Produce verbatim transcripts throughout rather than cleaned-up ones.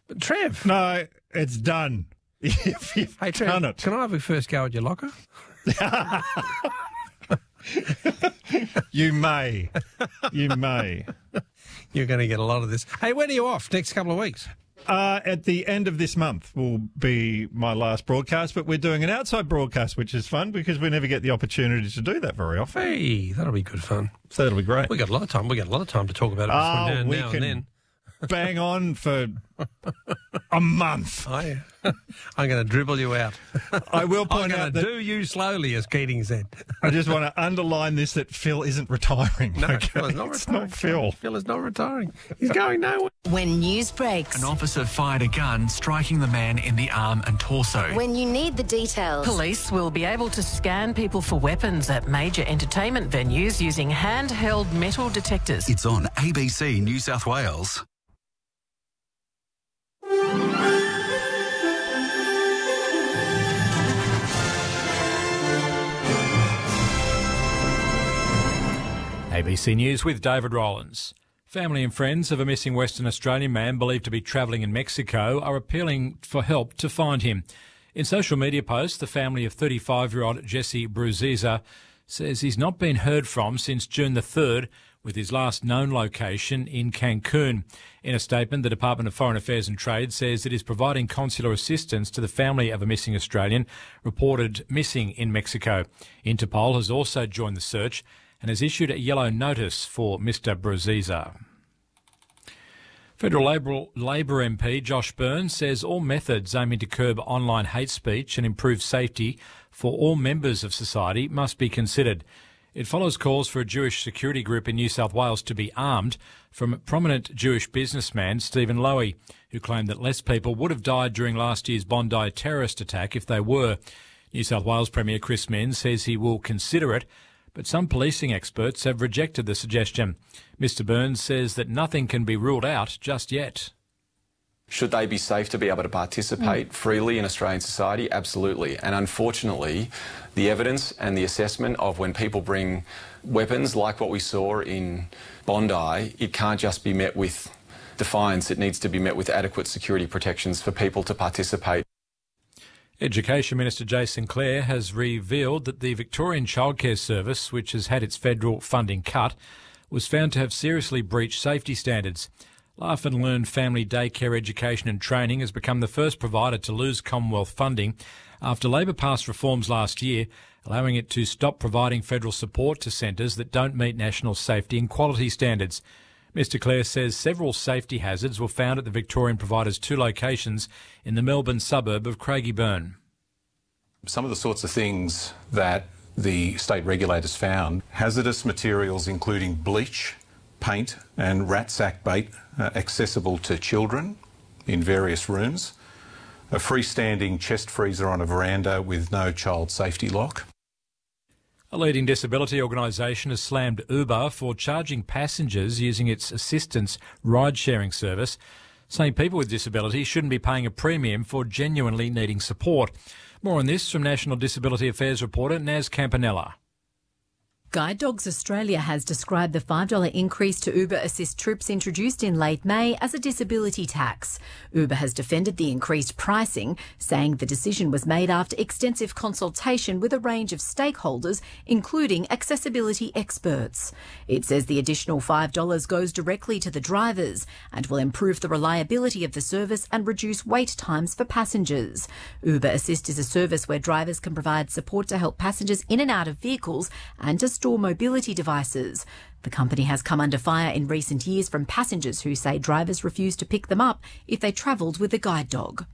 But Trev. No, it's done. If you've Hey, Trev, done it. can I have a first go at your locker? You may. You may. You're going to get a lot of this. Hey, when are you off? Next couple of weeks? Uh, at the end of this month will be my last broadcast, but we're doing an outside broadcast, which is fun because we never get the opportunity to do that very often. Hey, that'll be good fun. So that'll be great. We got a lot of time. We got a lot of time to talk about it Oh, between now, we now can and then. bang on for a month. I, I'm going to dribble you out. I will I'm point going out to that do you slowly, as Keating said. I just want to underline this that Phil isn't retiring. No, okay? Phil is not It's retiring. not Phil. Phil is not retiring. He's going nowhere. When news breaks, An officer fired a gun, striking the man in the arm and torso. when you need the details, Police will be able to scan people for weapons at major entertainment venues using handheld metal detectors. It's on A B C New South Wales. A B C News with David Rollins. Family and friends of a missing Western Australian man believed to be travelling in Mexico are appealing for help to find him. In social media posts, the family of thirty-five-year-old Jesse Bruziza says he's not been heard from since June the third, with his last known location in Cancun. In a statement, the Department of Foreign Affairs and Trade says it is providing consular assistance to the family of a missing Australian reported missing in Mexico. Interpol has also joined the search and has issued a yellow notice for Mister Bruziza. Federal Labor, Labor M P Josh Burns says all methods aiming to curb online hate speech and improve safety for all members of society must be considered. It follows calls for a Jewish security group in New South Wales to be armed from prominent Jewish businessman Stephen Lowy, who claimed that less people would have died during last year's Bondi terrorist attack if they were. New South Wales Premier Chris Minns says he will consider it, but some policing experts have rejected the suggestion. Mister Burns says that nothing can be ruled out just yet. Should they be safe to be able to participate freely in Australian society? Absolutely. And unfortunately, the evidence and the assessment of when people bring weapons like what we saw in Bondi, it can't just be met with defiance. It needs to be met with adequate security protections for people to participate. Education Minister Jason Clare has revealed that the Victorian Childcare Service, which has had its federal funding cut, was found to have seriously breached safety standards. Laugh and Learn Family Daycare Education and Training has become the first provider to lose Commonwealth funding after Labor passed reforms last year, allowing it to stop providing federal support to centres that don't meet national safety and quality standards. Mister Clare says several safety hazards were found at the Victorian provider's two locations in the Melbourne suburb of Craigieburn. Some of the sorts of things that the state regulators found: hazardous materials including bleach, paint and rat sack bait uh, accessible to children in various rooms, a freestanding chest freezer on a veranda with no child safety lock. A leading disability organisation has slammed Uber for charging passengers using its assistance ride-sharing service, saying people with disability shouldn't be paying a premium for genuinely needing support. More on this from National Disability Affairs reporter Naz Campanella. Guide Dogs Australia has described the five dollars increase to Uber Assist trips introduced in late May as a disability tax. Uber has defended the increased pricing, saying the decision was made after extensive consultation with a range of stakeholders, including accessibility experts. It says the additional five dollars goes directly to the drivers and will improve the reliability of the service and reduce wait times for passengers. Uber Assist is a service where drivers can provide support to help passengers in and out of vehicles and to store mobility devices. The company has come under fire in recent years from passengers who say drivers refuse to pick them up if they travelled with a guide dog.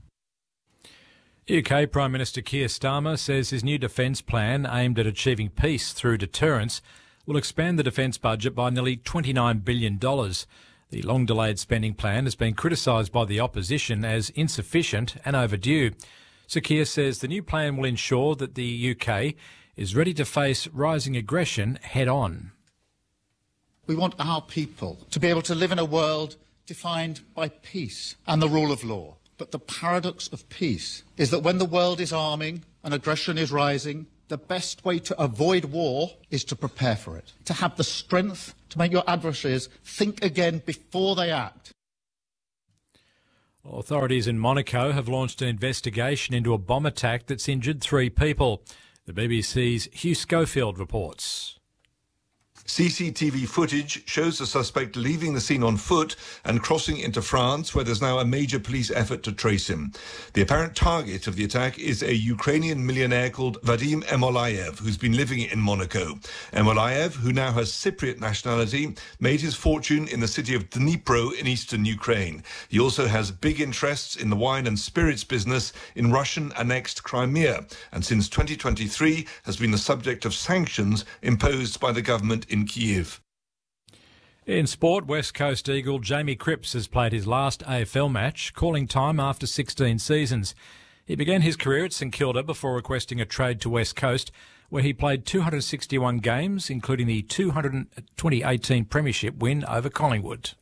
U K Prime Minister Keir Starmer says his new defence plan, aimed at achieving peace through deterrence, will expand the defence budget by nearly twenty-nine billion dollars. The long-delayed spending plan has been criticised by the opposition as insufficient and overdue. Sir Keir says the new plan will ensure that the U K is ready to face rising aggression head-on. We want our people to be able to live in a world defined by peace and the rule of law. But the paradox of peace is that when the world is arming and aggression is rising, the best way to avoid war is to prepare for it, to have the strength to make your adversaries think again before they act. Authorities in Monaco have launched an investigation into a bomb attack that's injured three people. The B B C's Hugh Schofield reports. C C T V footage shows the suspect leaving the scene on foot and crossing into France, where there's now a major police effort to trace him. The apparent target of the attack is a Ukrainian millionaire called Vadim Emolayev, who's been living in Monaco. Emolayev, who now has Cypriot nationality, made his fortune in the city of Dnipro in eastern Ukraine. He also has big interests in the wine and spirits business in Russian-annexed Crimea, and since twenty twenty-three has been the subject of sanctions imposed by the government in Kiev. In sport, West Coast Eagle Jamie Cripps has played his last A F L match, calling time after sixteen seasons. He began his career at St Kilda before requesting a trade to West Coast, where he played two hundred sixty-one games, including the twenty eighteen Premiership win over Collingwood.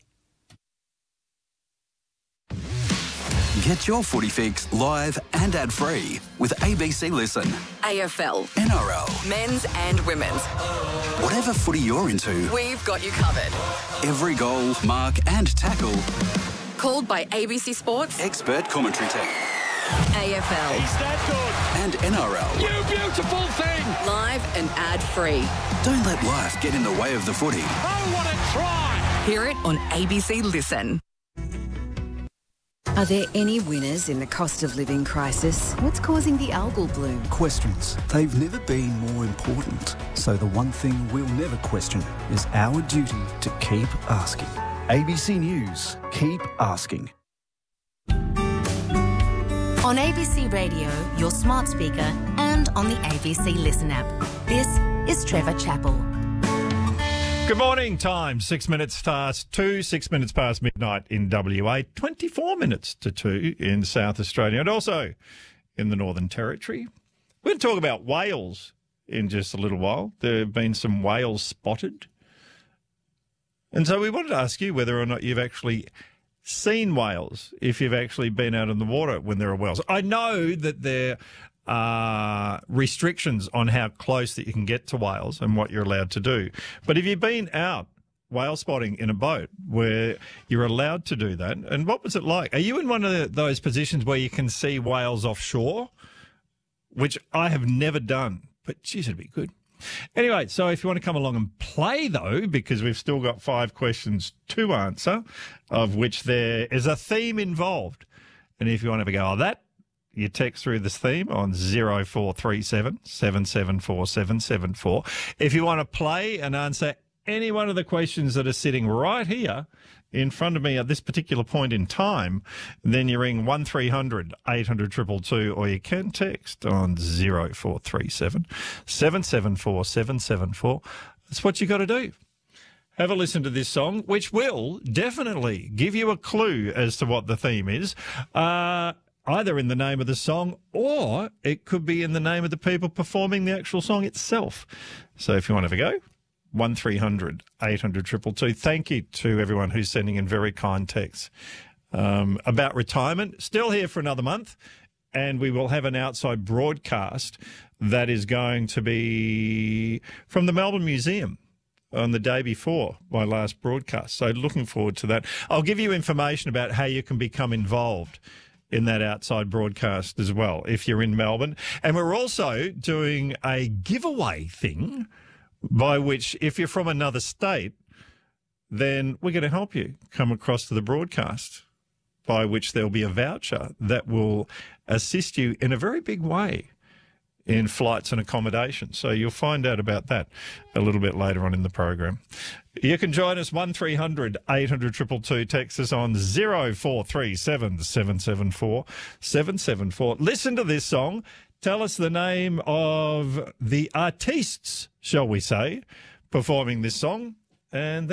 Get your footy fix live and ad-free with A B C Listen. A F L, N R L, men's and women's. Whatever footy you're into, we've got you covered. Every goal, mark and tackle. Called by A B C Sports. Expert commentary team. A F L. He's that good. And N R L. You beautiful thing. Live and ad-free. Don't let life get in the way of the footy. Oh, what a try. Hear it on A B C Listen. Are there any winners in the cost of living crisis? What's causing the algal bloom? Questions. They've never been more important. So the one thing we'll never question is our duty to keep asking. A B C News. Keep asking. On A B C Radio, your smart speaker, and on the A B C Listen app. This is Trevor Chappell. Good morning, time. Six minutes past two, six minutes past midnight in W A, twenty-four minutes to two in South Australia and also in the Northern Territory. We're going to talk about whales in just a little while. There have been some whales spotted. And so we wanted to ask you whether or not you've actually seen whales, if you've actually been out in the water when there are whales. I know that there are restrictions on how close that you can get to whales and what you're allowed to do. But have you been out whale spotting in a boat where you're allowed to do that? And what was it like? Are you in one of the, those positions where you can see whales offshore, which I have never done, but geez, it'd be good. Anyway, so if you want to come along and play, though, because we've still got five questions to answer, of which there is a theme involved. And if you want to have a go at that, you text through this theme on zero four three seven, seven seven four, seven seven four. If you want to play and answer any one of the questions that are sitting right here in front of me at this particular point in time, then you ring one three hundred, eight hundred, two two two, or you can text on zero four three seven, seven seven four, seven seven four. That's what you got to do. Have a listen to this song, which will definitely give you a clue as to what the theme is. Uh... Either in the name of the song or it could be in the name of the people performing the actual song itself. So if you want to have a go, one three hundred, eight hundred, two two two. Thank you to everyone who's sending in very kind texts um, about retirement. Still here for another month, and we will have an outside broadcast that is going to be from the Melbourne Museum on the day before my last broadcast. So looking forward to that. I'll give you information about how you can become involved in that outside broadcast as well, if you're in Melbourne. And we're also doing a giveaway thing by which, if you're from another state, then we're going to help you come across to the broadcast, by which there'll be a voucher that will assist you in a very big way in flights and accommodation. So you'll find out about that a little bit later on in the program. You can join us one three hundred, eight hundred, two two two. Text us on zero four three seven, seven seven four, seven seven four. Listen to this song. Tell us the name of the artistes, shall we say, performing this song. And